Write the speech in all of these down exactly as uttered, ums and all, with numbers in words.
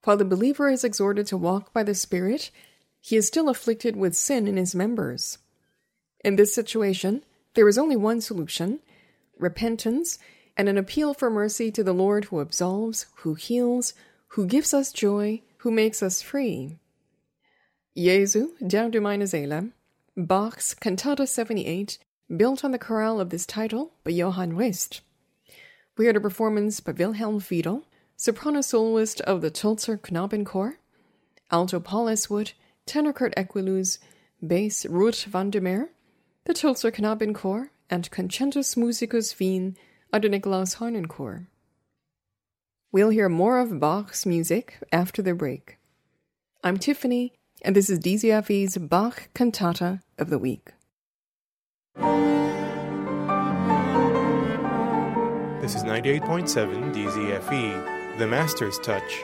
While the believer is exhorted to walk by the Spirit, he is still afflicted with sin in his members. In this situation, there is only one solution: repentance and an appeal for mercy to the Lord who absolves, who heals, who gives us joy, who makes us free. Jesu, der du meine Seele, Bach's Cantata seventy-eight, built on the chorale of this title by Johann West. We heard a performance by Wilhelm Fiedel, soprano soloist of the Tulzer Knabenchor, alto Paul Eswood, tenor Kurt Equiluz, bass Ruth van der Meer, the Tulzer Knabenchor, and Concentus Musicus Wien under Nikolaus Harnoncourt. We'll hear more of Bach's music after the break. I'm Tiffany, and this is D Z F E's Bach Cantata of the Week. This is ninety-eight point seven D Z F E, The Master's Touch.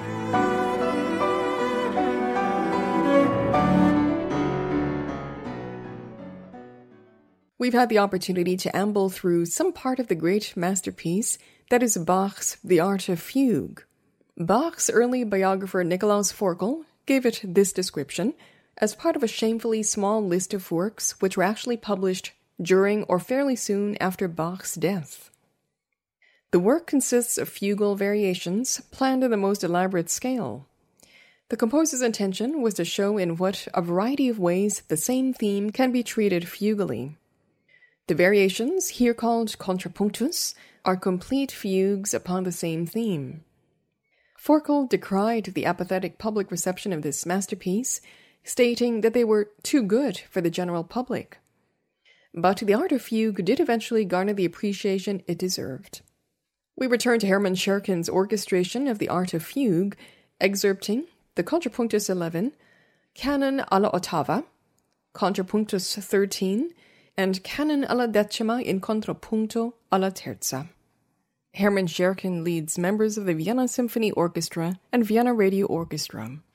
We've had the opportunity to amble through some part of the great masterpiece that is Bach's The Art of Fugue. Bach's early biographer Nikolaus Forkel gave it this description as part of a shamefully small list of works which were actually published during or fairly soon after Bach's death. The work consists of fugal variations planned on the most elaborate scale. The composer's intention was to show in what a variety of ways the same theme can be treated fugally. The variations, here called contrapunctus, are complete fugues upon the same theme. Forkel decried the apathetic public reception of this masterpiece, stating that they were too good for the general public. But the Art of Fugue did eventually garner the appreciation it deserved. We return to Hermann Scherken's orchestration of the Art of Fugue, excerpting the Contrapunctus eleven, Canon alla ottava, Contrapunctus thirteen, and Canon alla decima in contrapunto alla terza. Hermann Scherken leads members of the Vienna Symphony Orchestra and Vienna Radio Orchestra.